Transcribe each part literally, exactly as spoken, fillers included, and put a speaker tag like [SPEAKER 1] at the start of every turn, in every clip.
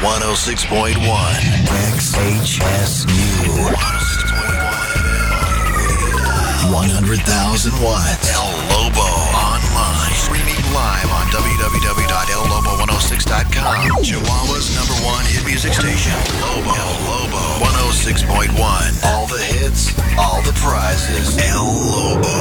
[SPEAKER 1] one oh six point one X H S U one hundred thousand watts. El Lobo online. Streaming live on w w w dot el lobo one oh six dot com. Chihuahua's number one hit music station. Lobo. El Lobo one oh six point one. All the hits, all the prizes. El Lobo.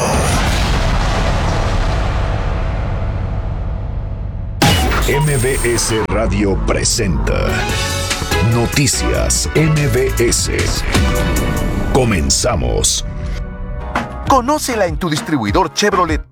[SPEAKER 2] M B S Radio presenta Noticias M B S. Comenzamos.
[SPEAKER 3] Conócela en tu distribuidor Chevrolet.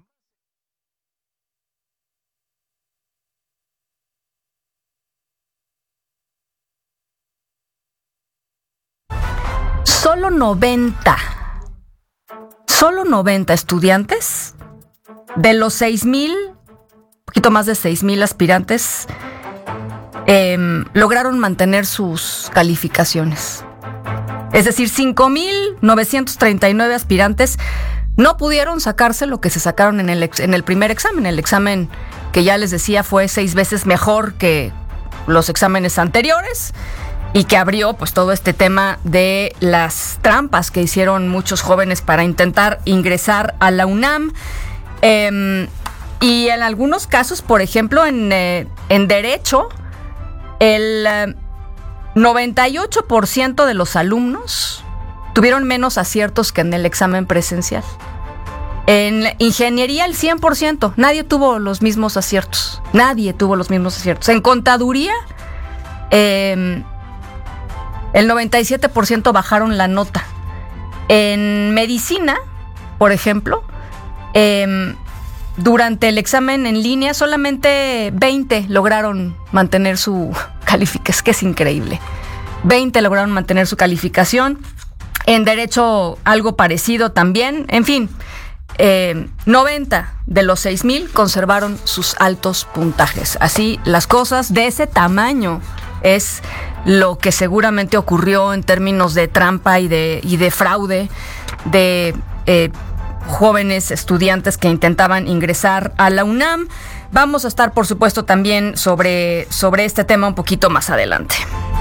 [SPEAKER 4] Solo noventa, solo noventa estudiantes de los seis mil, poquito más de seis mil aspirantes, eh, lograron mantener sus calificaciones. Es decir, cinco mil novecientos treinta y nueve aspirantes no pudieron sacarse lo que se sacaron en el, ex, en el primer examen. El examen que ya les decía fue seis veces mejor que los exámenes anteriores y que abrió pues todo este tema de las trampas que hicieron muchos jóvenes para intentar ingresar a la UNAM. Eh, y en algunos casos, por ejemplo, en, eh, en Derecho, el... Eh, noventa y ocho por ciento de los alumnos tuvieron menos aciertos que en el examen presencial. En ingeniería, el cien por ciento. Nadie tuvo los mismos aciertos. Nadie tuvo los mismos aciertos. En contaduría, eh, el noventa y siete por ciento bajaron la nota. En medicina, por ejemplo, eh, durante el examen en línea, solamente veinte lograron mantener su calificación. Es que es increíble. veinte lograron mantener su calificación. En Derecho, algo parecido también. En fin, eh, noventa de los seis mil conservaron sus altos puntajes. Así las cosas, de ese tamaño es lo que seguramente ocurrió en términos de trampa y de, y de fraude de... Eh, jóvenes estudiantes que intentaban ingresar a la UNAM. Vamos a estar, por supuesto, también sobre, sobre este tema un poquito más adelante.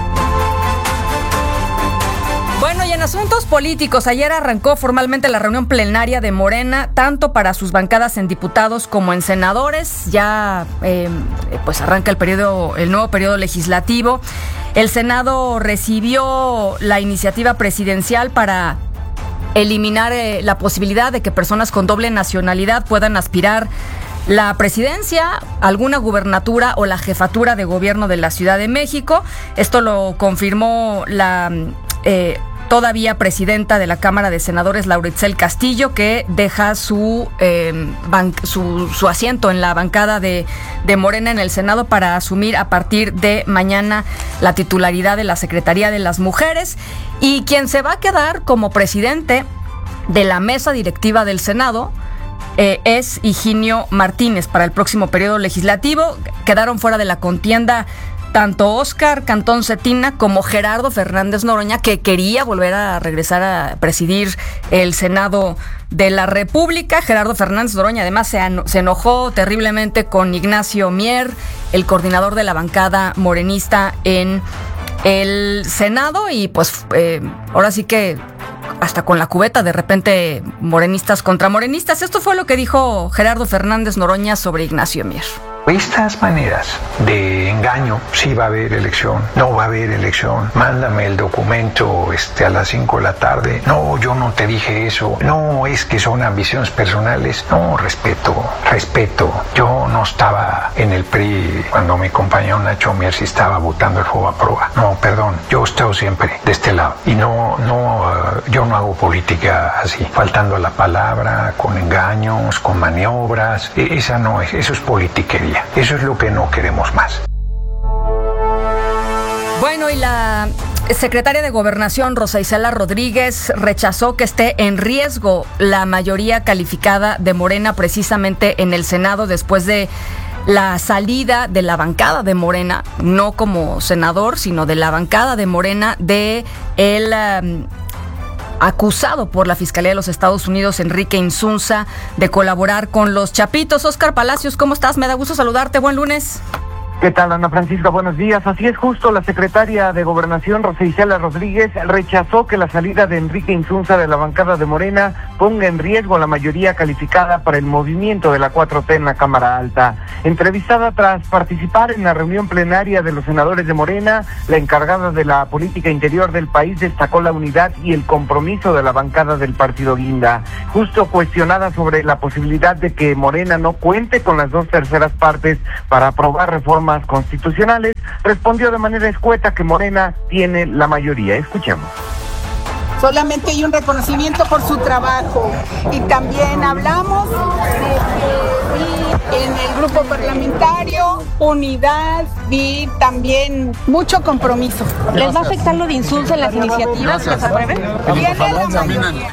[SPEAKER 4] Bueno, y en asuntos políticos, ayer arrancó formalmente la reunión plenaria de Morena, tanto para sus bancadas en diputados como en senadores. Ya eh, pues arranca el periodo, el nuevo periodo legislativo. El Senado recibió la iniciativa presidencial para eliminar eh, la posibilidad de que personas con doble nacionalidad puedan aspirar la presidencia, alguna gubernatura o la jefatura de gobierno de la Ciudad de México. Esto lo confirmó la eh, todavía presidenta de la Cámara de Senadores, Laura Itzel Castillo, que deja su, eh, ban- su, su asiento en la bancada de, de Morena en el Senado para asumir a partir de mañana la titularidad de la Secretaría de las Mujeres. Y quien se va a quedar como presidente de la mesa directiva del Senado eh, es Higinio Martínez para el próximo periodo legislativo. Quedaron fuera de la contienda tanto Óscar Cantón Cetina como Gerardo Fernández Noroña, que quería volver a regresar a presidir el Senado de la República. Gerardo Fernández Noroña además se, an- se enojó terriblemente con Ignacio Mier, el coordinador de la bancada morenista en el Senado, y pues eh, ahora sí que hasta con la cubeta, de repente morenistas contra morenistas. Esto fue lo que dijo Gerardo Fernández Noroña sobre Ignacio Mier.
[SPEAKER 5] Estas maneras de engaño, sí va a haber elección, no va a haber elección, mándame el documento este, a las cinco de la tarde, no, yo no te dije eso, no, es que son ambiciones personales, no, respeto, respeto, yo no estaba en el P R I cuando mi compañero Nacho Mier sí estaba votando el Fobaproa, no, perdón, yo he estado siempre de este lado y no, no, uh, yo no hago política así, faltando a la palabra, con engaños, con maniobras, esa no es, eso es politiquería. Eso es lo que no queremos más.
[SPEAKER 4] Bueno, y la secretaria de Gobernación, Rosa Isela Rodríguez, rechazó que esté en riesgo la mayoría calificada de Morena precisamente en el Senado después de la salida de la bancada de Morena, no como senador, sino de la bancada de Morena, de el um, acusado por la Fiscalía de los Estados Unidos, Enrique Insunza, de colaborar con los Chapitos. Óscar Palacios, ¿cómo estás? Me da gusto saludarte. Buen lunes.
[SPEAKER 6] ¿Qué tal, Ana Francisca? Buenos días. Así es, justo la secretaria de Gobernación, Rosa Isela Rodríguez, rechazó que la salida de Enrique Insunza de la bancada de Morena ponga en riesgo la mayoría calificada para el movimiento de la cuatro T en la Cámara Alta. Entrevistada tras participar en la reunión plenaria de los senadores de Morena, la encargada de la política interior del país destacó la unidad y el compromiso de la bancada del partido Guinda. Justo cuestionada sobre la posibilidad de que Morena no cuente con las dos terceras partes para aprobar reformas constitucionales, respondió de manera escueta que Morena tiene la mayoría. Escuchemos.
[SPEAKER 7] Solamente hay un reconocimiento por su trabajo y también hablamos de que vi en el grupo parlamentario unidad y también mucho compromiso.
[SPEAKER 8] ¿Les va a afectar lo de Insunza en las iniciativas que se aprueben?
[SPEAKER 7] Tiene la mayoría.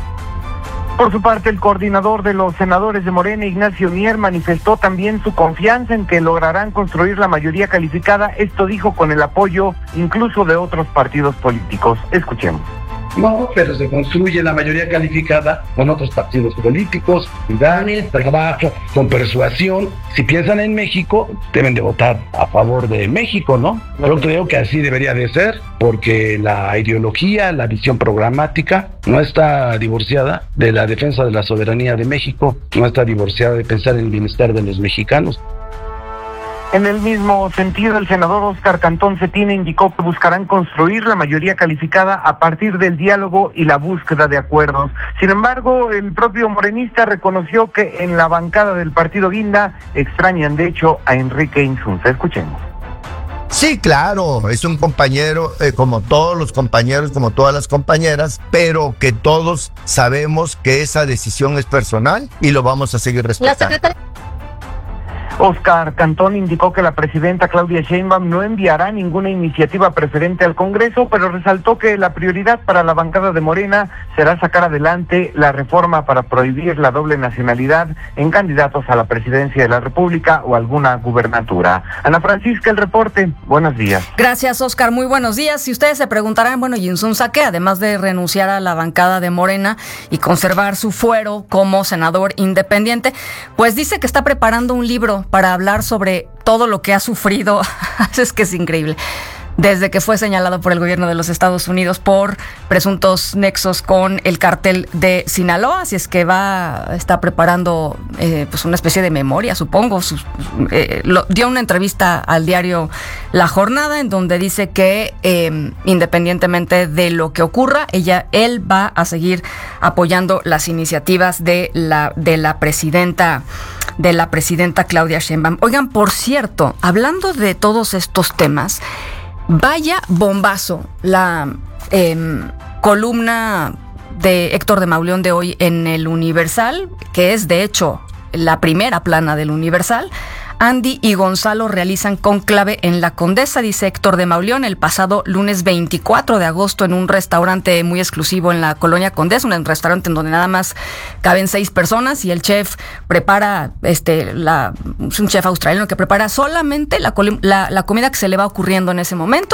[SPEAKER 6] Por su parte, el coordinador de los senadores de Morena, Ignacio Mier, manifestó también su confianza en que lograrán construir la mayoría calificada. Esto dijo con el apoyo incluso de otros partidos políticos. Escuchemos.
[SPEAKER 9] No, pero se construye la mayoría calificada con otros partidos políticos, dan el trabajo, con persuasión. Si piensan en México, deben de votar a favor de México, ¿no? Yo creo que así debería de ser, porque la ideología, la visión programática no está divorciada de la defensa de la soberanía de México, no está divorciada de pensar en el bienestar de los mexicanos.
[SPEAKER 6] En el mismo sentido, el senador Óscar Cantón Cetina indicó que buscarán construir la mayoría calificada a partir del diálogo y la búsqueda de acuerdos. Sin embargo, el propio morenista reconoció que en la bancada del partido Guinda extrañan de hecho a Enrique Insunza. Escuchemos.
[SPEAKER 10] Sí, claro, es un compañero eh, como todos los compañeros, como todas las compañeras, pero que todos sabemos que esa decisión es personal y lo vamos a seguir respetando.
[SPEAKER 6] Óscar Cantón indicó que la presidenta Claudia Sheinbaum no enviará ninguna iniciativa preferente al Congreso, pero resaltó que la prioridad para la bancada de Morena será sacar adelante la reforma para prohibir la doble nacionalidad en candidatos a la presidencia de la República o alguna gubernatura. Ana Francisca, el reporte. Buenos días.
[SPEAKER 4] Gracias, Óscar. Muy buenos días. Si ustedes se preguntarán, bueno, ¿y Insunza qué? Además de renunciar a la bancada de Morena y conservar su fuero como senador independiente, pues dice que está preparando un libro para hablar sobre todo lo que ha sufrido. Es que es increíble. Desde que fue señalado por el gobierno de los Estados Unidos por presuntos nexos con el cártel de Sinaloa, así es que va, está preparando eh, pues una especie de memoria, supongo. Sus, eh, lo, dio una entrevista al diario La Jornada en donde dice que eh, independientemente de lo que ocurra, ella, él va a seguir apoyando las iniciativas de la, de la presidenta de la presidenta Claudia Sheinbaum. Oigan, por cierto, hablando de todos estos temas, vaya bombazo la eh, columna de Héctor de Mauleón de hoy en el Universal, que es de hecho la primera plana del Universal. Andy y Gonzalo realizan cónclave en La Condesa, dice Héctor de Mauleón, el pasado lunes veinticuatro de agosto en un restaurante muy exclusivo en la colonia Condesa, un restaurante en donde nada más caben seis personas y el chef prepara, este, la, es un chef australiano que prepara solamente la, la, la comida que se le va ocurriendo en ese momento.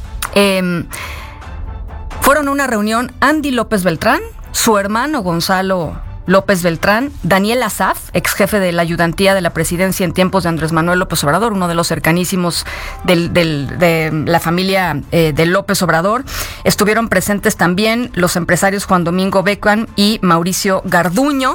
[SPEAKER 4] Eh, fueron a una reunión Andy López Beltrán, su hermano Gonzalo López Beltrán, Daniel Asaf, ex jefe de la ayudantía de la presidencia en tiempos de Andrés Manuel López Obrador, uno de los cercanísimos del, del, de la familia eh, de López Obrador. Estuvieron presentes también los empresarios Juan Domingo Becuan y Mauricio Garduño.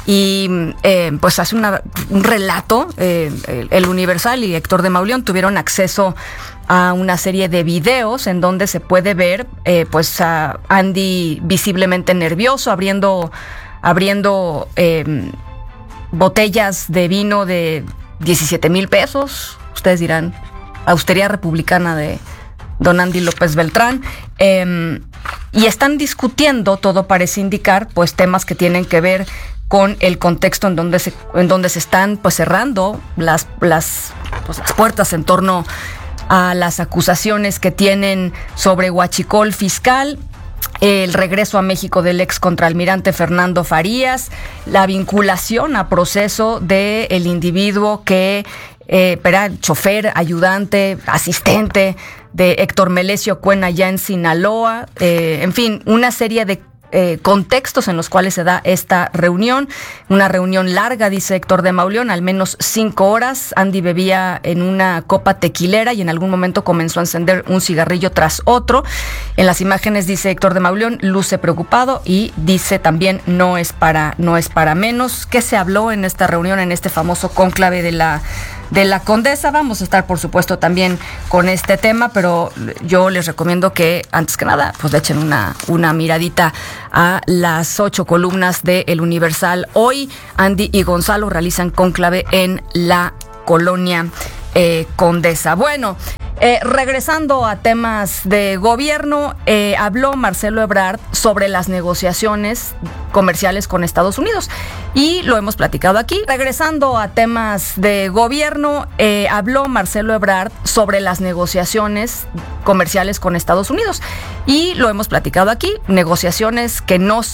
[SPEAKER 4] Y eh, pues hace una, un relato, eh, el, el Universal y Héctor de Mauleón tuvieron acceso a una serie de videos en donde se puede ver eh, pues a Andy visiblemente nervioso, abriendo... abriendo eh, botellas de vino de diecisiete mil pesos. Ustedes dirán, austeridad republicana de don Andy López Beltrán. Eh, y están discutiendo, todo parece indicar, pues temas que tienen que ver con el contexto en donde se, en donde se están pues cerrando las, las, pues, las puertas en torno a las acusaciones que tienen sobre huachicol fiscal, el regreso a México del ex contraalmirante Fernando Farías, la vinculación a proceso del individuo que eh, era chofer, ayudante, asistente de Héctor Melesio Cuen allá en Sinaloa, eh, en fin, una serie de eh, contextos en los cuales se da esta reunión. Una reunión larga, dice Héctor de Mauleón, al menos cinco horas. Andy bebía en una copa tequilera y en algún momento comenzó a encender un cigarrillo tras otro. En las imágenes, dice Héctor de Mauleón, luce preocupado y dice también no es para, no es para menos. ¿Qué se habló en esta reunión, en este famoso cónclave de la de la Condesa? Vamos a estar, por supuesto, también con este tema, pero yo les recomiendo que, antes que nada, pues le echen una, una miradita a las ocho columnas de El Universal. Hoy, Andy y Gonzalo realizan cónclave en la colonia eh, Condesa. Bueno, Eh, regresando a temas de gobierno, eh, habló Marcelo Ebrard sobre las negociaciones comerciales con Estados Unidos y lo hemos platicado aquí. Regresando a temas de gobierno, eh, habló Marcelo Ebrard sobre las negociaciones comerciales con Estados Unidos y lo hemos platicado aquí, negociaciones que no